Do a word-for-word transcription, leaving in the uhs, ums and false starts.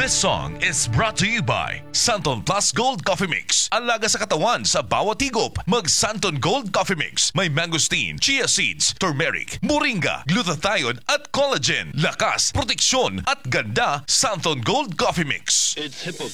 This song is brought to you by Santon Plus Gold Coffee Mix. Alaga sa katawan sa bawat higop. Mag Santon Gold Coffee Mix. May mangosteen, chia seeds, turmeric, moringa, glutathione at collagen. Lakas, proteksyon at ganda. Santon Gold Coffee Mix. It's hippo.